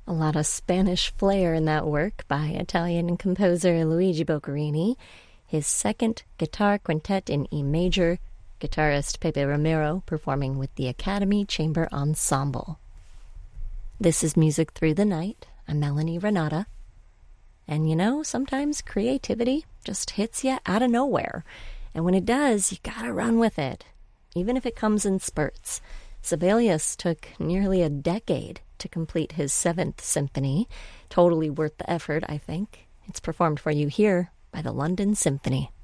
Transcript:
A lot of Spanish flair in that work by Italian composer Luigi Boccherini, his second guitar quintet in E major, guitarist Pepe Romero performing with the Academy Chamber Ensemble. This is Music Through the Night. I'm Melanie Renata. And you know, sometimes creativity just hits you out of nowhere. And when it does, you gotta run with it, even if it comes in spurts. Sibelius took nearly a decade to complete his 7th symphony. Totally worth the effort, I think. It's performed for you here by the London Symphony.